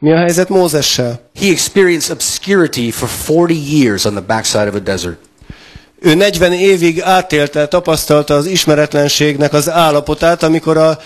Mi a helyzet Mózessel? He experienced obscurity for 40 years on the backside of a desert. Ő 40 évig átélte, tapasztalta az ismeretlenségnek az állapotát, amikor a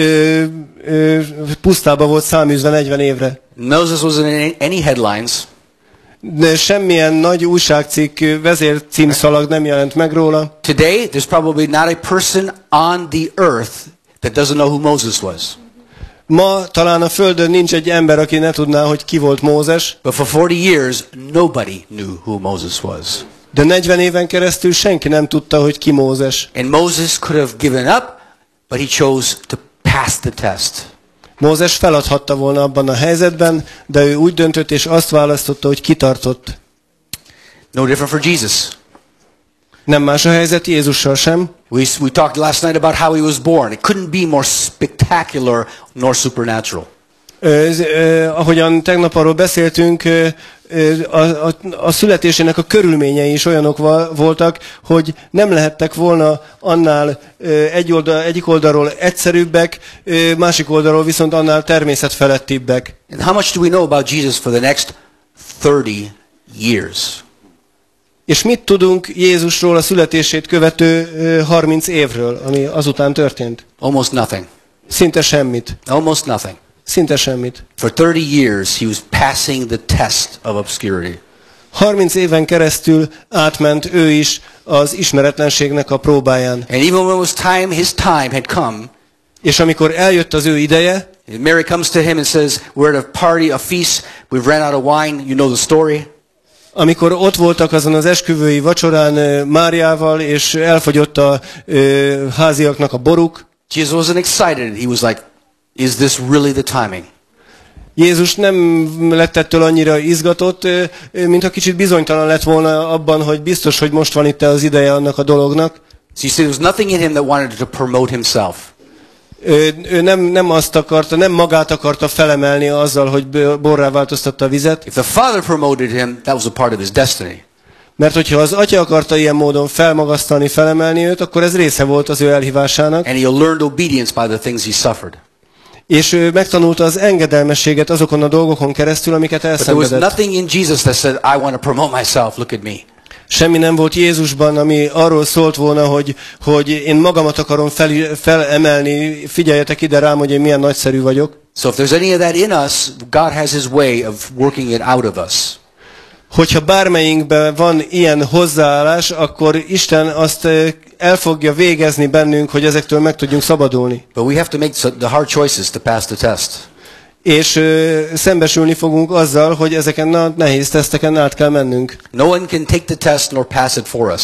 pusztába volt száműzve 40 évre. Moses wasn't in any headlines. De semmilyen nagy újságcikk, vezércímszalag nem jelent meg róla. Today, there's probably not a person on the earth that doesn't know who Moses was. Ma talán a Földön nincs egy ember, aki ne tudná, hogy ki volt Mózes. But for 40 years, nobody knew who Moses was. De 40 éven keresztül senki nem tudta, hogy ki Mózes. And Moses could have given up, but he chose to pass the test. Mózes feladhatta volna abban a helyzetben, de ő úgy döntött és azt választotta, hogy kitartott. No different for Jesus. Nem más a helyzet Jézussal sem. We talked last night about how he was born. It couldn't be more spectacular nor supernatural. Ahogyan tegnap arról beszéltünk, a születésének a körülményei is olyanok voltak, hogy nem lehettek volna annál egyik oldalról egyszerűbbek, másik oldalról viszont annál természetfelettibbek. And how much do we know about Jesus for the next 30 years? És mit tudunk Jézusról a születését követő 30 évről, ami azután történt? Almost nothing. Szinte semmit. Almost nothing. Szinte semmit. For 30 years he was passing the test of obscurity. 30 éven keresztül átment ő is az ismeretlenségnek a próbáján. And even when it was time, his time had come. És amikor eljött az ő ideje, Mary comes to him and says, "We're at a party, a feast. We've ran out of wine. You know the story." Amikor ott voltak azon az esküvői vacsorán Máriával, és elfogyott a háziaknak a boruk, Jesus wasn't excited. He was like, "Is this really the timing?" Jézus nem lett ettől annyira izgatott, mintha kicsit bizonytalan lett volna abban, hogy biztos, hogy most van itt az ideje annak a dolognak. So you see, there was nothing in him that wanted to promote himself. Ő nem azt akarta, nem magát akarta felemelni azzal, hogy borrá változtatta a vizet. If the Father promoted him, that was a part of his destiny. Mert hogyha az Atya akarta ilyen módon felmagasztalni, felemelni őt, akkor ez része volt az ő elhívásának. And he learned obedience by the things he suffered. És ő megtanulta az engedelmességet azokon a dolgokon keresztül, amiket elszenvedett. But there was nothing in Jesus that said, "I want to promote myself. Look at me." Semmi nem volt Jézusban, ami arról szólt volna, hogy én magamat akarom felemelni, figyeljetek ide rám, hogy én milyen nagyszerű vagyok. So if there's any of that in us, God has his way of working it out of us. Hogyha bármelyikben van ilyen hozzáállás, akkor Isten azt el fogja végezni bennünk, hogy ezektől meg tudjunk szabadulni. But we have to make the hard choices to pass the test. És szembesülni fogunk azzal, hogy ezeken a nehéz teszteken át kell mennünk. No one can take the test nor pass it for us.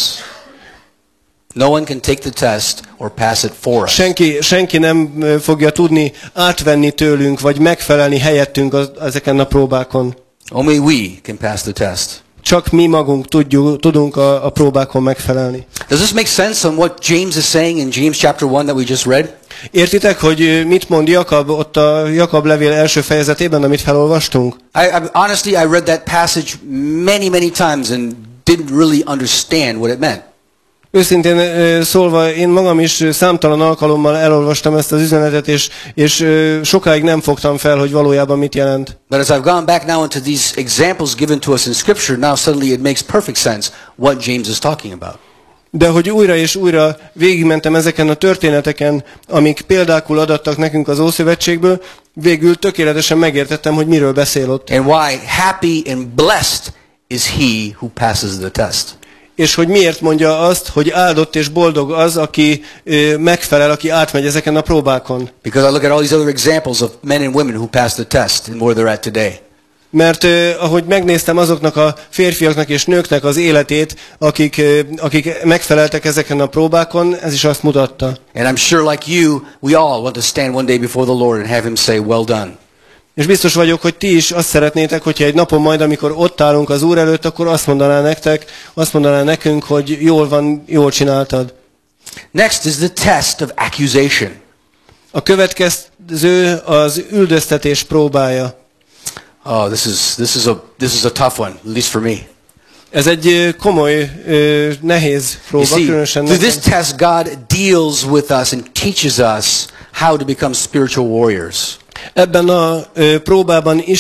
No one can take the test or pass it for us. Senki nem fogja tudni átvenni tőlünk, vagy megfelelni helyettünk ezeken a próbákon. Only we can pass the test. Csak mi magunk tudunk a próbákon megfelelni. Does this make sense on what James is saying in James chapter 1 that we just read? Értitek, hogy mit mond Jakab ott a Jakab levél első fejezetében, amit felolvastunk? Honestly, I read that passage many times and didn't really understand what it meant. Őszintén szólva, én magam is számtalan alkalommal elolvastam ezt az üzenetet, és sokáig nem fogtam fel, hogy valójában mit jelent. But as I've gone back now into these examples given to us in Scripture, now suddenly it makes perfect sense what James is talking about. De hogy újra és újra végigmentem ezeken a történeteken, amik példákul adattak nekünk az Ószövetségből, végül tökéletesen megértettem, hogy miről beszél ott. And why happy and blessed is he who passes the test. És hogy miért mondja azt, hogy áldott és boldog az, aki megfelel, aki átmegy ezeken a próbákon. Because I look at all these other examples of men and women who passed the test and where they're at today. Mert ahogy megnéztem azoknak a férfiaknak és nőknek az életét, akik megfeleltek ezeken a próbákon, ez is azt mutatta. And I'm sure like you, we all want to stand one day before the Lord and have him say, "Well done." És biztos vagyok, hogy ti is azt szeretnétek, hogyha egy napon majd, amikor ott állunk az Úr előtt, akkor azt mondaná nekünk, hogy jól van, jól csináltad. Next is the test of accusation. A következő az üldöztetés próbája. Oh, this is a tough one, at least for me. Ez egy komoly, nehéz próba, különösen through this test God deals with us and teaches us how to become spiritual warriors. Ebben a próbában